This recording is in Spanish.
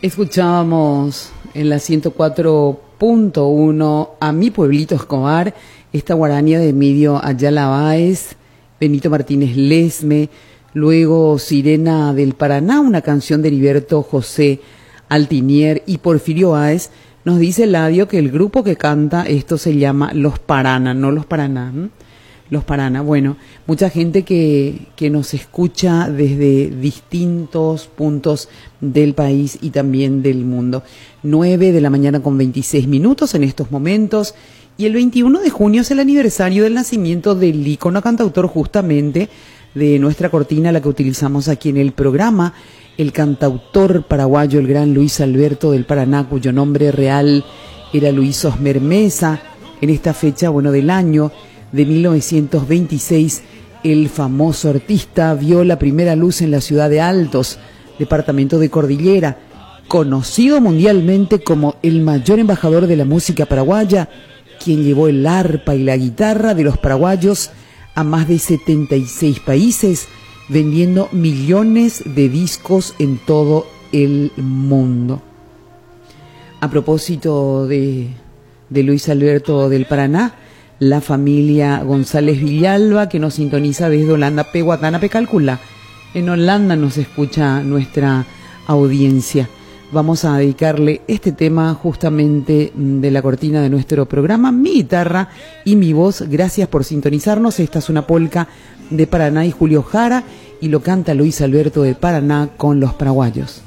Escuchábamos en la 104.1 a Mi Pueblito Escobar, esta guaraña de Emilio Ayala Báez, Benito Martínez Lesme, luego Sirena del Paraná, una canción de Heriberto José Altinier y Porfirio Báez. Nos dice Eladio que el grupo que canta esto se llama Los Paraná, no Los Paraná. Los Paraná. Bueno, mucha gente que nos escucha desde distintos puntos del país y también del mundo. 9 de la mañana con 26 minutos en estos momentos. Y el 21 de junio es el aniversario del nacimiento del ícono cantautor justamente de nuestra cortina, la que utilizamos aquí en el programa, el cantautor paraguayo, el gran Luis Alberto del Paraná, cuyo nombre real era Luis Osmer Mesa. En esta fecha, del año de 1926, el famoso artista vio la primera luz en la ciudad de Altos, departamento de Cordillera, conocido mundialmente como el mayor embajador de la música paraguaya, quien llevó el arpa y la guitarra de los paraguayos a más de 76 países, vendiendo millones de discos en todo el mundo. A propósito de Luis Alberto del Paraná, la familia González Villalba, que nos sintoniza desde Holanda, Pehuatana, Pecalcula. En Holanda nos escucha nuestra audiencia. Vamos a dedicarle este tema justamente de la cortina de nuestro programa, Mi Guitarra y Mi Voz. Gracias por sintonizarnos. Esta es una polca de Paraná y Julio Jara, y lo canta Luis Alberto de Paraná con los paraguayos.